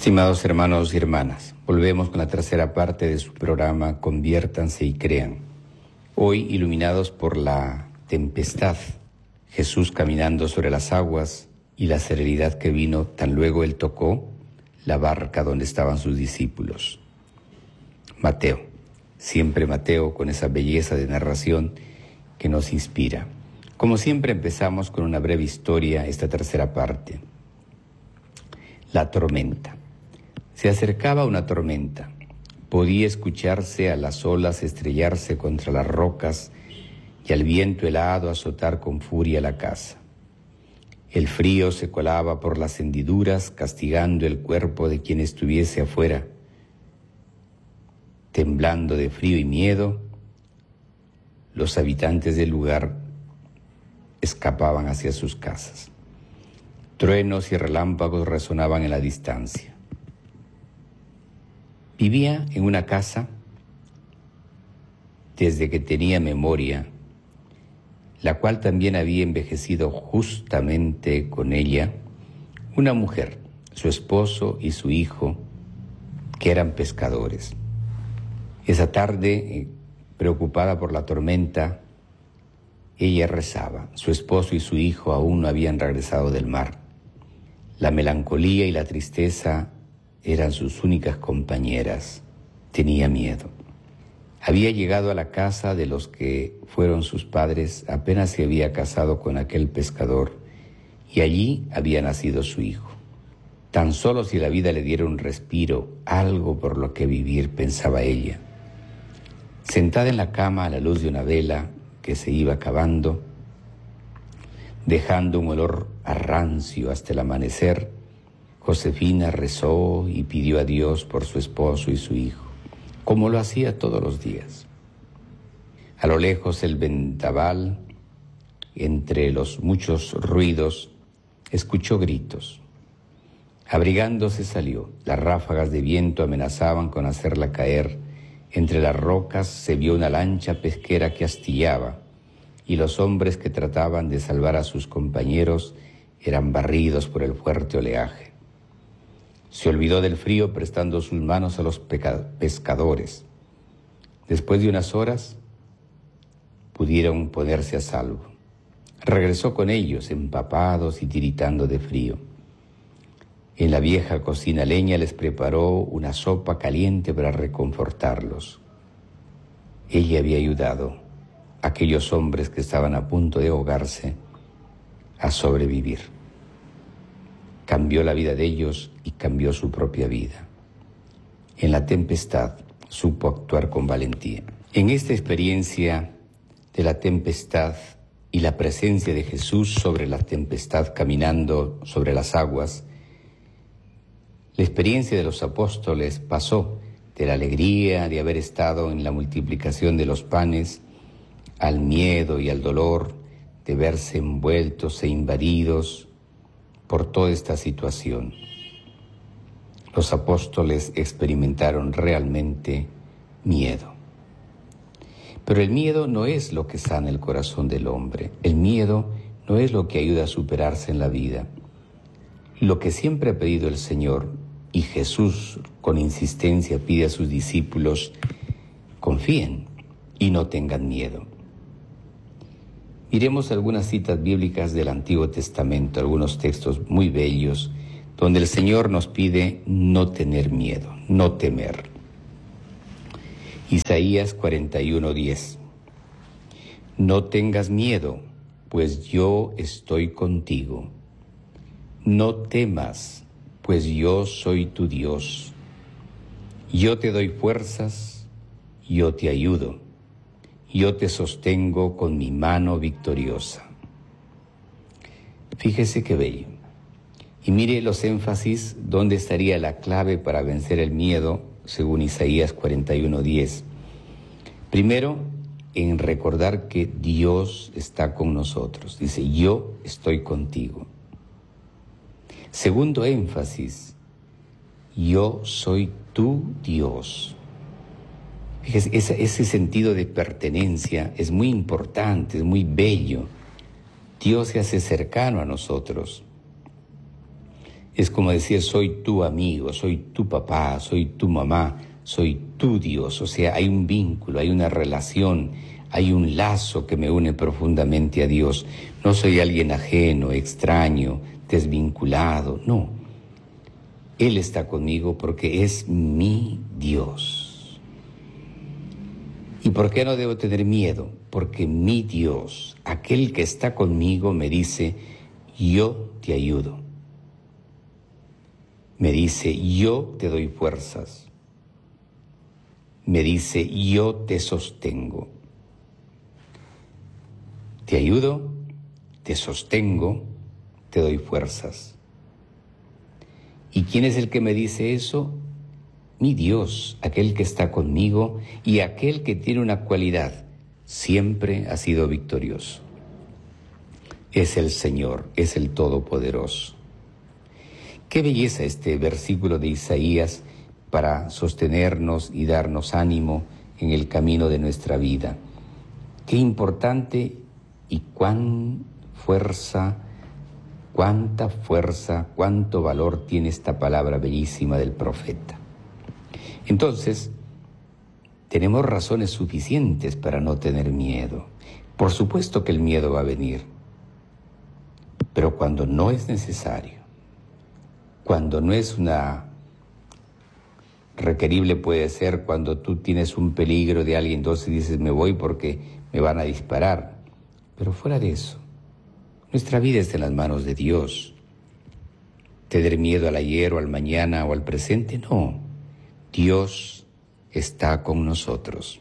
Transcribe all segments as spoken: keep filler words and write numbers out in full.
Estimados hermanos y hermanas, volvemos con la tercera parte de su programa Conviértanse y Crean. Hoy, iluminados por la tempestad, Jesús caminando sobre las aguas y la serenidad que vino tan luego Él tocó la barca donde estaban sus discípulos. Mateo, siempre Mateo con esa belleza de narración que nos inspira. Como siempre empezamos con una breve historia esta tercera parte. La tormenta. Se acercaba una tormenta. Podía escucharse a las olas estrellarse contra las rocas y al viento helado azotar con furia la casa. El frío se colaba por las hendiduras, castigando el cuerpo de quien estuviese afuera. Temblando de frío y miedo, los habitantes del lugar escapaban hacia sus casas. Truenos y relámpagos resonaban en la distancia. Vivía en una casa desde que tenía memoria, la cual también había envejecido justamente con ella, una mujer, su esposo y su hijo, que eran pescadores. Esa tarde, preocupada por la tormenta, ella rezaba. Su esposo y su hijo aún no habían regresado del mar. La melancolía y la tristeza eran sus únicas compañeras. Tenía miedo. Había llegado a la casa de los que fueron sus padres, apenas se había casado con aquel pescador, y allí había nacido su hijo. Tan solo si la vida le diera un respiro, algo por lo que vivir, pensaba ella. Sentada en la cama a la luz de una vela que se iba acabando, dejando un olor a rancio hasta el amanecer, Josefina rezó y pidió a Dios por su esposo y su hijo, como lo hacía todos los días. A lo lejos el vendaval, entre los muchos ruidos, escuchó gritos. Abrigándose salió. Las ráfagas de viento amenazaban con hacerla caer. Entre las rocas se vio una lancha pesquera que astillaba, y los hombres que trataban de salvar a sus compañeros eran barridos por el fuerte oleaje. Se olvidó del frío prestando sus manos a los peca- pescadores. Después de unas horas, pudieron ponerse a salvo. Regresó con ellos, empapados y tiritando de frío. En la vieja cocina leña les preparó una sopa caliente para reconfortarlos. Ella había ayudado a aquellos hombres que estaban a punto de ahogarse a sobrevivir. Cambió la vida de ellos y cambió su propia vida. En la tempestad supo actuar con valentía. En esta experiencia de la tempestad y la presencia de Jesús sobre la tempestad caminando sobre las aguas, la experiencia de los apóstoles pasó de la alegría de haber estado en la multiplicación de los panes al miedo y al dolor de verse envueltos e invadidos por toda esta situación. Los apóstoles experimentaron realmente miedo. Pero el miedo no es lo que sana el corazón del hombre. El miedo no es lo que ayuda a superarse en la vida. Lo que siempre ha pedido el Señor, y Jesús con insistencia pide a sus discípulos, confíen y no tengan miedo. Miremos algunas citas bíblicas del Antiguo Testamento, algunos textos muy bellos, donde el Señor nos pide no tener miedo, no temer. Isaías cuarenta y uno, diez. No tengas miedo, pues yo estoy contigo. No temas, pues yo soy tu Dios. Yo te doy fuerzas, yo te ayudo. Yo te sostengo con mi mano victoriosa. Fíjese qué bello. Y mire los énfasis, ¿dónde estaría la clave para vencer el miedo, según Isaías cuarenta y uno, diez? Primero, en recordar que Dios está con nosotros. Dice, yo estoy contigo. Segundo énfasis, yo soy tu Dios. Fíjese, ese, ese sentido de pertenencia es muy importante, es muy bello. Dios se hace cercano a nosotros. Es como decir, soy tu amigo, soy tu papá, soy tu mamá, soy tu Dios. O sea, hay un vínculo, hay una relación, hay un lazo que me une profundamente a Dios. No soy alguien ajeno, extraño, desvinculado, no. Él está conmigo porque es mi Dios. ¿Y por qué no debo tener miedo? Porque mi Dios, aquel que está conmigo, me dice, yo te ayudo. Me dice, yo te doy fuerzas. Me dice, yo te sostengo. Te ayudo, te sostengo, te doy fuerzas. ¿Y quién es el que me dice eso? Mi Dios, aquel que está conmigo y aquel que tiene una cualidad, siempre ha sido victorioso. Es el Señor, es el Todopoderoso. Qué belleza este versículo de Isaías para sostenernos y darnos ánimo en el camino de nuestra vida. Qué importante y cuán fuerza, cuánta fuerza, cuánto valor tiene esta palabra bellísima del profeta. Entonces, tenemos razones suficientes para no tener miedo. Por supuesto que el miedo va a venir, pero cuando no es necesario, cuando no es una requerible, puede ser cuando tú tienes un peligro de alguien, entonces dices, me voy porque me van a disparar. Pero fuera de eso, nuestra vida está en las manos de Dios. ¿Tener miedo al ayer o al mañana o al presente? No. Dios está con nosotros.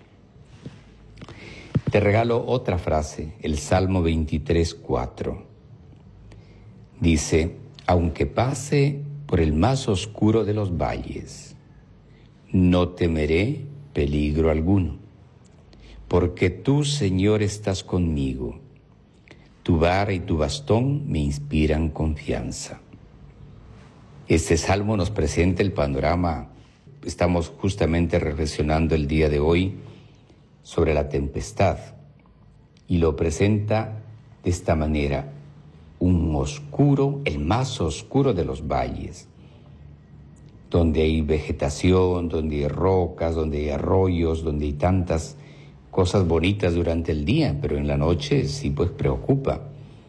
Te regalo otra frase, el Salmo veintitrés, cuatro. Dice, aunque pase por el más oscuro de los valles, no temeré peligro alguno, porque tú, Señor, estás conmigo. Tu vara y tu bastón me inspiran confianza. Este salmo nos presenta el panorama. Estamos justamente reflexionando el día de hoy sobre la tempestad y lo presenta de esta manera. Un oscuro, el más oscuro de los valles, donde hay vegetación, donde hay rocas, donde hay arroyos, donde hay tantas cosas bonitas durante el día, pero en la noche sí pues preocupa.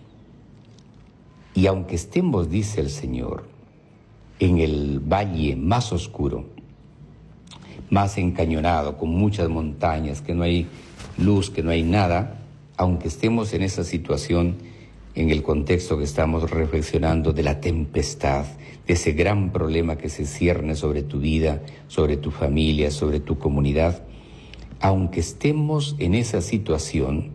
Y aunque estemos, dice el Señor, en el valle más oscuro, más encañonado, con muchas montañas, que no hay luz, que no hay nada, aunque estemos en esa situación, en el contexto que estamos reflexionando de la tempestad, de ese gran problema que se cierne sobre tu vida, sobre tu familia, sobre tu comunidad, aunque estemos en esa situación,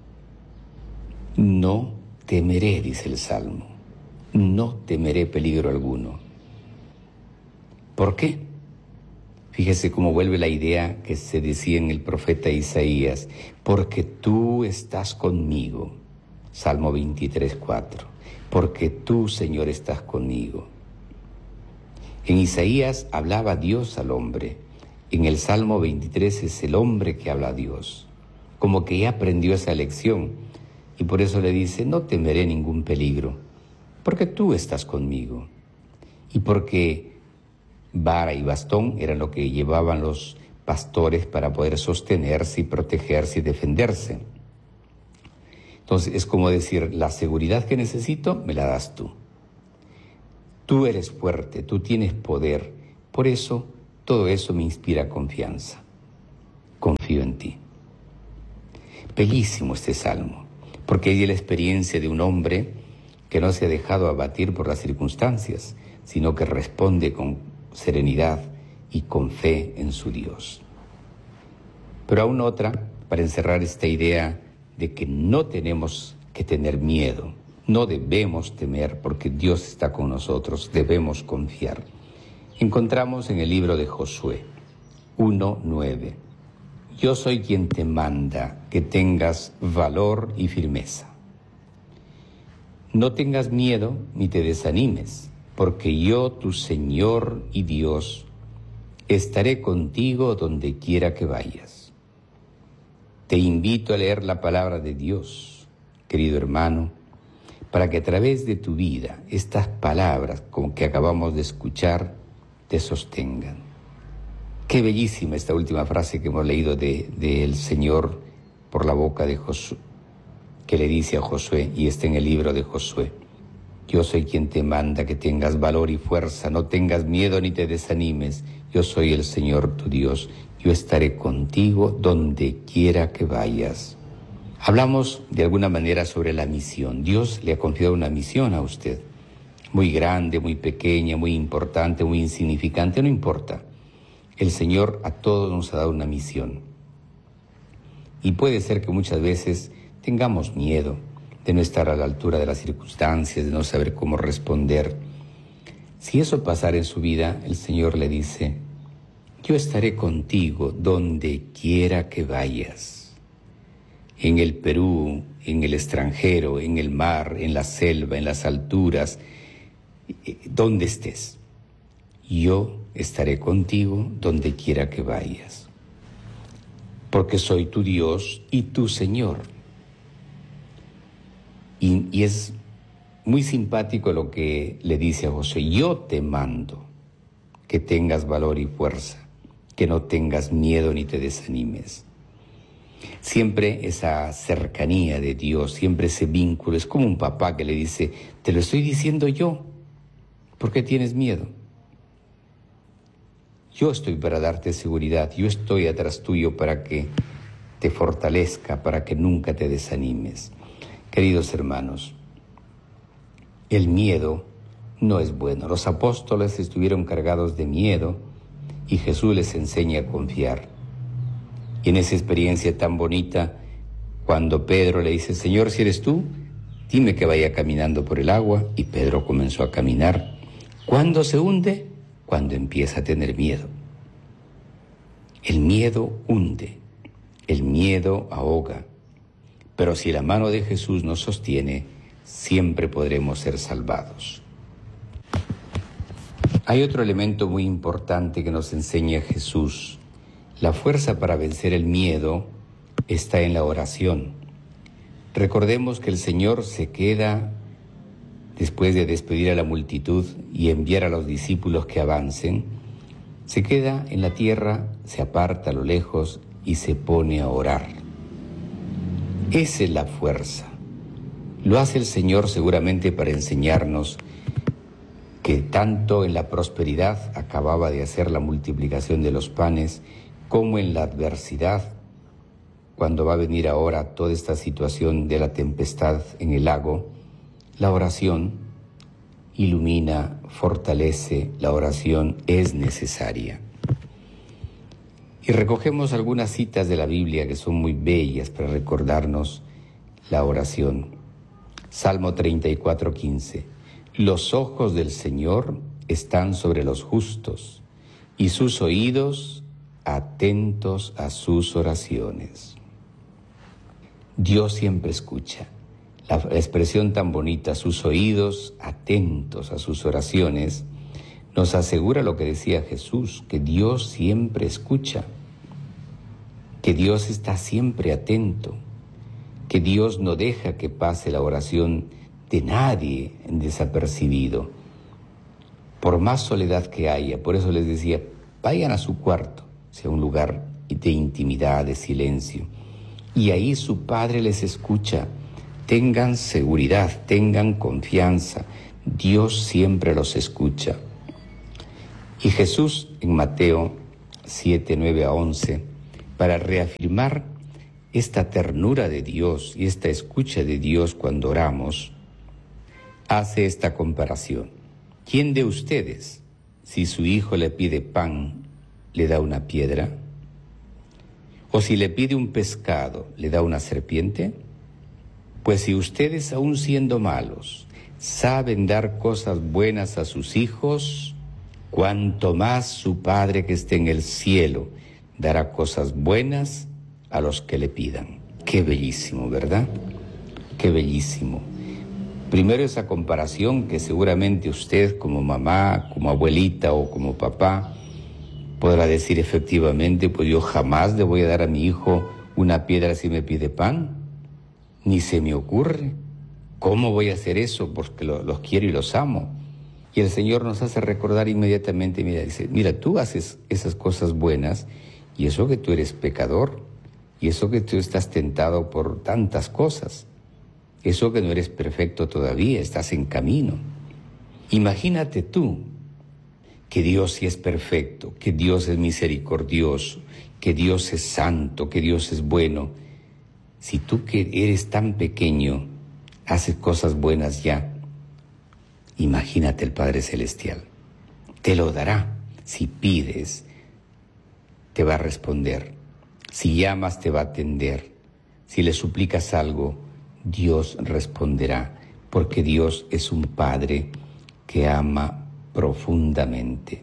no temeré, dice el Salmo, no temeré peligro alguno. ¿Por qué? Fíjese cómo vuelve la idea que se decía en el profeta Isaías, porque tú estás conmigo. Salmo veintitrés, cuatro. Porque tú, Señor, estás conmigo. En Isaías hablaba Dios al hombre. En el Salmo veintitrés es el hombre que habla a Dios. Como que ya aprendió esa lección. Y por eso le dice, no temeré ningún peligro. Porque tú estás conmigo. Y porque vara y bastón eran lo que llevaban los pastores para poder sostenerse y protegerse y defenderse. Entonces es como decir, la seguridad que necesito me la das tú. Tú eres fuerte, tú tienes poder. Por eso, todo eso me inspira confianza. Confío en ti. Bellísimo este salmo, porque hay la experiencia de un hombre que no se ha dejado abatir por las circunstancias, sino que responde con serenidad y con fe en su Dios. Pero aún otra, para encerrar esta idea de que no tenemos que tener miedo, no debemos temer porque Dios está con nosotros, debemos confiar. Encontramos en el libro de Josué uno, nueve. Yo soy quien te manda que tengas valor y firmeza. No tengas miedo ni te desanimes, porque yo, tu Señor y Dios, estaré contigo donde quiera que vayas. Te invito a leer la palabra de Dios, querido hermano, para que a través de tu vida estas palabras como que acabamos de escuchar te sostengan. Qué bellísima esta última frase que hemos leído de, de el Señor por la boca de Josué, que le dice a Josué, y está en el libro de Josué: yo soy quien te manda que tengas valor y fuerza, no tengas miedo ni te desanimes, yo soy el Señor tu Dios, yo estaré contigo donde quiera que vayas. Hablamos de alguna manera sobre la misión. Dios le ha confiado una misión a usted, muy grande, muy pequeña, muy importante, muy insignificante, no importa. El Señor a todos nos ha dado una misión. Y puede ser que muchas veces tengamos miedo de no estar a la altura de las circunstancias, de no saber cómo responder. Si eso pasara en su vida, el Señor le dice: yo estaré contigo donde quiera que vayas. En el Perú, en el extranjero, en el mar, en la selva, en las alturas, donde estés. Yo estaré contigo donde quiera que vayas. Porque soy tu Dios y tu Señor. Y, y es muy simpático lo que le dice a José: yo te mando que tengas valor y fuerza, que no tengas miedo ni te desanimes. Siempre esa cercanía de Dios, siempre ese vínculo, es como un papá que le dice: te lo estoy diciendo yo, ¿por qué tienes miedo? Yo estoy para darte seguridad, yo estoy atrás tuyo para que te fortalezca, para que nunca te desanimes. Queridos hermanos, el miedo no es bueno. Los apóstoles estuvieron cargados de miedo y Jesús les enseña a confiar. Y en esa experiencia tan bonita, cuando Pedro le dice: Señor, si eres tú, dime que vaya caminando por el agua, y Pedro comenzó a caminar. ¿Cuándo se hunde? Cuando empieza a tener miedo. El miedo hunde, el miedo ahoga. Pero si la mano de Jesús nos sostiene, siempre podremos ser salvados. Hay otro elemento muy importante que nos enseña Jesús. La fuerza para vencer el miedo está en la oración. Recordemos que el Señor se queda, después de despedir a la multitud y enviar a los discípulos que avancen, se queda en la tierra, se aparta a lo lejos y se pone a orar. Esa es la fuerza. Lo hace el Señor seguramente para enseñarnos que tanto en la prosperidad acababa de hacer la multiplicación de los panes, como en la adversidad, cuando va a venir ahora toda esta situación de la tempestad en el lago. La oración ilumina, fortalece, la oración es necesaria. Y recogemos algunas citas de la Biblia que son muy bellas para recordarnos la oración. Salmo treinta y cuatro, quince. Los ojos del Señor están sobre los justos y sus oídos atentos a sus oraciones. Dios siempre escucha. La expresión tan bonita, sus oídos atentos a sus oraciones, nos asegura lo que decía Jesús, que Dios siempre escucha, que Dios está siempre atento, que Dios no deja que pase la oración de nadie desapercibido, por más soledad que haya. Por eso les decía, vayan a su cuarto, sea un lugar de intimidad, de silencio, y ahí su Padre les escucha. Tengan seguridad, tengan confianza, Dios siempre los escucha. Y Jesús en Mateo siete, nueve a once, para reafirmar esta ternura de Dios y esta escucha de Dios cuando oramos, hace esta comparación. ¿Quién de ustedes, si su hijo le pide pan, le da una piedra? ¿O si le pide un pescado, le da una serpiente? Pues si ustedes, aun siendo malos, saben dar cosas buenas a sus hijos, cuanto más su Padre que esté en el cielo dará cosas buenas a los que le pidan. Qué bellísimo, ¿verdad? Qué bellísimo. Primero esa comparación que seguramente usted como mamá, como abuelita o como papá podrá decir efectivamente, pues yo jamás le voy a dar a mi hijo una piedra si me pide pan. Ni se me ocurre. ¿Cómo voy a hacer eso? Porque lo, los quiero y los amo. Y el Señor nos hace recordar inmediatamente, mira, dice, mira, tú haces esas cosas buenas y eso que tú eres pecador, y eso que tú estás tentado por tantas cosas, eso que no eres perfecto todavía, estás en camino. Imagínate tú que Dios sí es perfecto, que Dios es misericordioso, que Dios es santo, que Dios es bueno. Si tú que eres tan pequeño haces cosas buenas ya, imagínate el Padre Celestial. Te lo dará. Si pides, te va a responder. Si llamas, te va a atender. Si le suplicas algo, Dios responderá, porque Dios es un Padre que ama profundamente.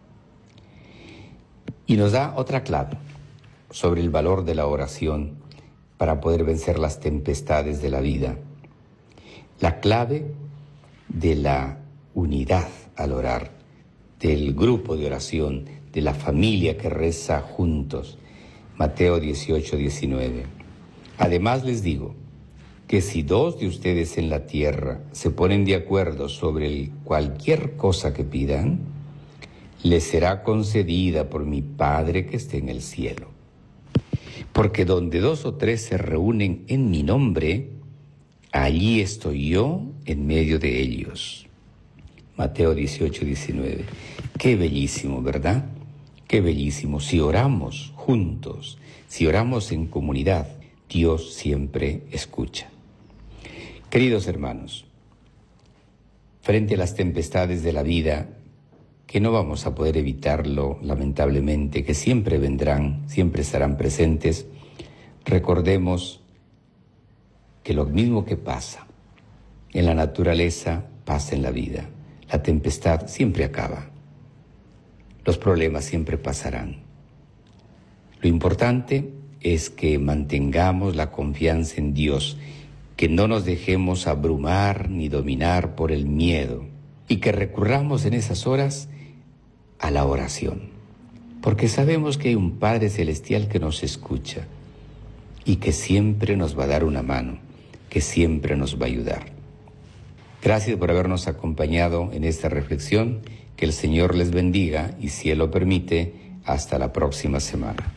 Y nos da otra clave sobre el valor de la oración para poder vencer las tempestades de la vida. La clave de la unidad al orar, del grupo de oración, de la familia que reza juntos. Mateo dieciocho, diecinueve. Además les digo que si dos de ustedes en la tierra se ponen de acuerdo sobre el cualquier cosa que pidan, les será concedida por mi Padre que esté en el cielo. Porque donde dos o tres se reúnen en mi nombre, allí estoy yo en medio de ellos. Mateo dieciocho, diecinueve. Qué bellísimo, ¿verdad? Qué bellísimo. Si oramos juntos, si oramos en comunidad, Dios siempre escucha. Queridos hermanos, frente a las tempestades de la vida, que no vamos a poder evitarlo, lamentablemente, que siempre vendrán, siempre estarán presentes, recordemos que lo mismo que pasa en la naturaleza pasa en la vida. La tempestad siempre acaba. Los problemas siempre pasarán. Lo importante es que mantengamos la confianza en Dios, que no nos dejemos abrumar ni dominar por el miedo y que recurramos en esas horas a la oración, porque sabemos que hay un Padre Celestial que nos escucha y que siempre nos va a dar una mano, que siempre nos va a ayudar. Gracias por habernos acompañado en esta reflexión. Que el Señor les bendiga y, si Él lo permite, hasta la próxima semana.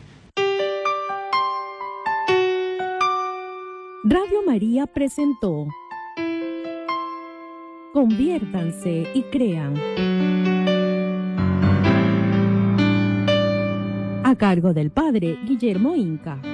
Radio María presentó Conviértanse y crean, a cargo del Padre Guillermo Inca.